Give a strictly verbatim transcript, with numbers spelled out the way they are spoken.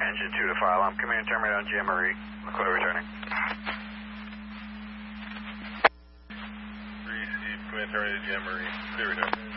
engine two to file. I'm coming in terminate on Jean Marie. Clear returning. Receive, command terminated Jean Marie. Clear return.